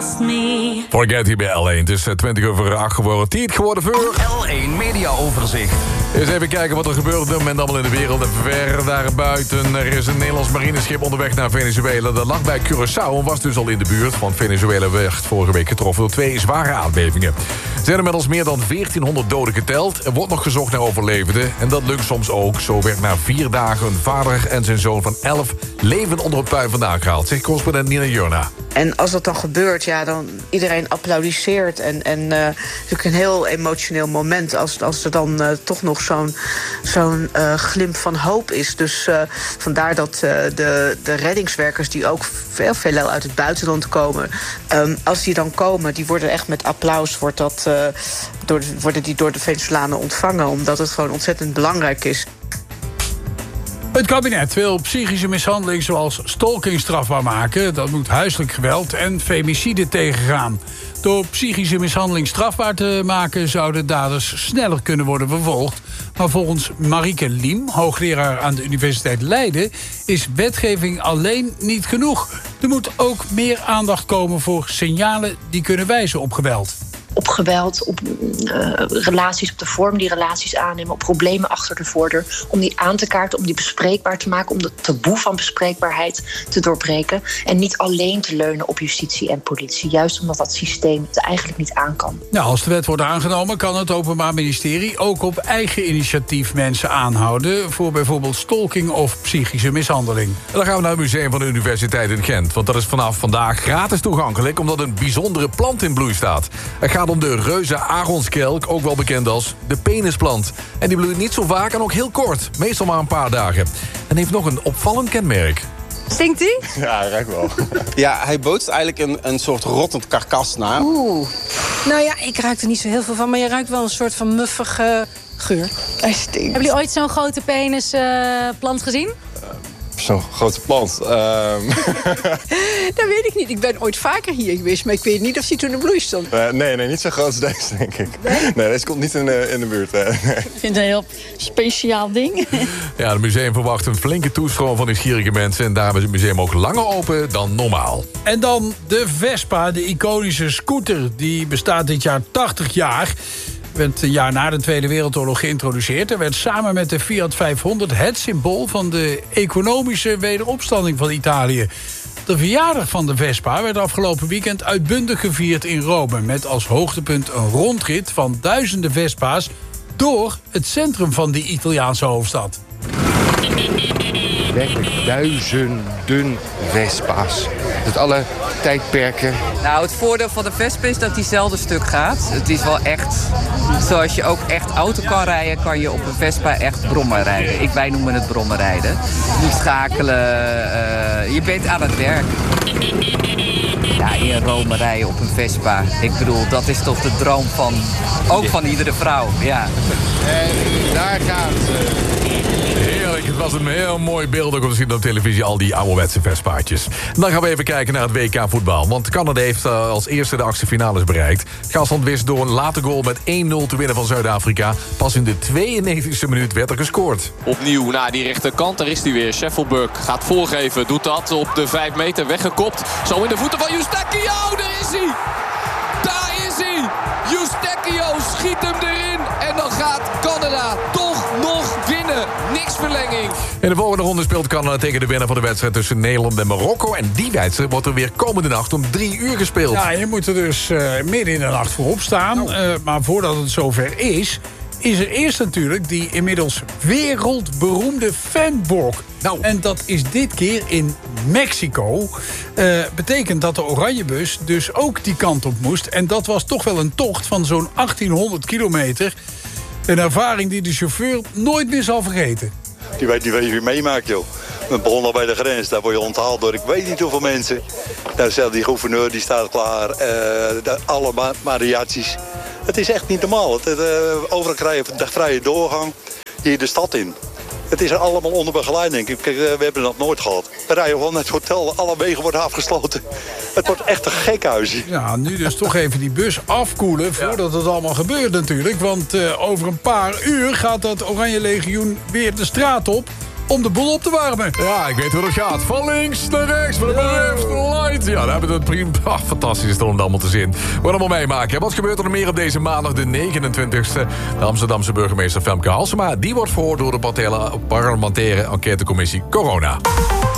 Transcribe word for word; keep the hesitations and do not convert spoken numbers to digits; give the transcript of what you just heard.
lost me. Forget hier bij L één. Het is twintig over acht geworden. Tijd geworden voor L één Mediaoverzicht. Eens even kijken wat er gebeurt op dit moment allemaal in de wereld. En ver daarbuiten. Er is een Nederlands marineschip onderweg naar Venezuela. Dat lag bij Curaçao en was dus al in de buurt. Want Venezuela werd vorige week getroffen door twee zware aardbevingen. Er zijn inmiddels meer dan veertienhonderd doden geteld. Er wordt nog gezocht naar overlevenden. En dat lukt soms ook. Zo werd na vier dagen een vader en zijn zoon van elf levend onder het puin vandaan gehaald. Zegt correspondent Nina Jurna. En als dat dan gebeurt, ja, dan iedereen applaudisseert. En, en uh, het is natuurlijk een heel emotioneel moment als, als er dan uh, toch nog zo'n zo'n uh, glimp van hoop is. Dus uh, vandaar dat uh, de, de reddingswerkers die ook veel, veelal uit het buitenland komen, Um, als die dan komen, die worden echt met applaus, wordt dat, uh, door de, worden die door de Venezolanen ontvangen, omdat het gewoon ontzettend belangrijk is. Het kabinet wil psychische mishandeling zoals stalking strafbaar maken. Dat moet huiselijk geweld en femicide tegengaan. Door psychische mishandeling strafbaar te maken zouden daders sneller kunnen worden vervolgd. Maar volgens Marieke Liem, hoogleraar aan de Universiteit Leiden, is wetgeving alleen niet genoeg. Er moet ook meer aandacht komen voor signalen die kunnen wijzen op geweld. Op geweld, op uh, relaties, op de vorm die relaties aannemen, op problemen achter de voordeur. Om die aan te kaarten, om die bespreekbaar te maken, om de taboe van bespreekbaarheid te doorbreken. En niet alleen te leunen op justitie en politie. Juist omdat dat systeem het eigenlijk niet aan kan. Nou, als de wet wordt aangenomen, kan het Openbaar Ministerie ook op eigen initiatief mensen aanhouden voor bijvoorbeeld stalking of psychische mishandeling. En dan gaan we naar het Museum van de Universiteit in Gent. Want dat is vanaf vandaag gratis toegankelijk, omdat een bijzondere plant in bloei staat. Het gaat om de reuze aronskelk, ook wel bekend als de penisplant. En die bloeit niet zo vaak en ook heel kort, meestal maar een paar dagen. En heeft nog een opvallend kenmerk. Stinkt die? Ja, ruikt wel. Ja, hij bootst eigenlijk een, een soort rottend karkas na. Oeh. Nou ja, ik ruik er niet zo heel veel van, maar je ruikt wel een soort van muffige geur. Hij stinkt. Hebben jullie ooit zo'n grote penisplant uh, gezien? Zo'n grote plant. Um... dat weet ik niet. Ik ben ooit vaker hier geweest, maar ik weet niet of die toen in bloei stond. Uh, nee, nee, niet zo groot als deze, denk ik. Nee, nee deze komt niet in de, in de buurt. Hè. Nee. Ik vind het een heel speciaal ding. Ja, het museum verwacht een flinke toestroom van nieuwsgierige mensen. En daarom is het museum ook langer open dan normaal. En dan de Vespa, de iconische scooter. Die bestaat dit jaar tachtig jaar. Werd een jaar na de Tweede Wereldoorlog geïntroduceerd en werd samen met de Fiat vijfhonderd het symbool van de economische wederopstanding van Italië. De verjaardag van de Vespa werd afgelopen weekend uitbundig gevierd in Rome, met als hoogtepunt een rondrit van duizenden Vespa's door het centrum van die Italiaanse hoofdstad. Werkelijk duizenden Vespa's. Uit alle tijdperken. Nou, het voordeel van de Vespa is dat die zelden stuk gaat. Het is wel echt, zoals je ook echt auto kan rijden, kan je op een Vespa echt brommen rijden. Ik, wij noemen het brommen rijden. Niet schakelen, uh, je bent aan het werk. Ja, in Rome rijden op een Vespa. Ik bedoel, dat is toch de droom van, ook van iedere vrouw, ja. En daar gaat ze. Heerlijk, het was een heel mooi beeld ook om te zien op televisie, al die ouderwetse Vespaatjes. Dan gaan we even kijken naar het W K voetbal. Want Canada heeft uh, als eerste de achtste finales bereikt. Gastland wist door een late goal met één nul te winnen van Zuid-Afrika. Pas in de tweeënnegentigste minuut werd er gescoord. Opnieuw naar die rechterkant, daar is hij weer. Sheffield gaat voorgeven, doet dat op de vijf meter, weggekopt. Zo in de voeten van Eustáquio, daar is hij! Daar is hij! Eustáquio schiet hem erin en dan gaat Canada toch nog winnen. Niks verlenging. In de volgende ronde speelt Canada tegen de winnaar van de wedstrijd tussen Nederland en Marokko. En die wedstrijd wordt er weer komende nacht om drie uur gespeeld. Ja, je moet er dus uh, midden in de nacht voor opstaan. Uh, maar voordat het zover is, is er eerst natuurlijk die inmiddels wereldberoemde fanwalk. Nou. En dat is dit keer in Mexico. Uh, betekent dat de Oranjebus dus ook die kant op moest. En dat was toch wel een tocht van zo'n achttienhonderd kilometer. Een ervaring die de chauffeur nooit meer zal vergeten. Die weet niet wat je weer meemaakt, joh. We begonnen al bij de grens, daar word je onthaald door ik weet niet hoeveel mensen. Nou, zelfs die gouverneur die staat klaar, uh, de, alle ma mariaties. Het is echt niet normaal. Het, uh, overal krijg je de vrije doorgang hier de stad in. Het is er allemaal onder begeleiding. Kijk, we hebben dat nooit gehad. We rijden gewoon naar het hotel, alle wegen worden afgesloten. Het wordt echt een gekhuisje. Ja, nu dus toch even die bus afkoelen voordat het allemaal gebeurt natuurlijk. Want uh, over een paar uur gaat dat Oranje Legioen weer de straat op om de boel op te warmen. Ja, ik weet hoe dat gaat. Van links naar rechts, van de left light. Ja, daar hebben we het prima. Ah, fantastisch is het om het allemaal te zien. We gaan allemaal meemaken. Wat gebeurt er nog meer op deze maandag, de negenentwintigste? De Amsterdamse burgemeester Femke Halsema, die wordt verhoord door de parlementaire enquêtecommissie Corona.